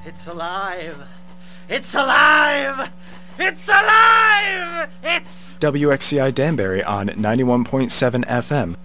It's alive! It's alive! It's alive! It's... WXCI Danbury on 91.7 FM.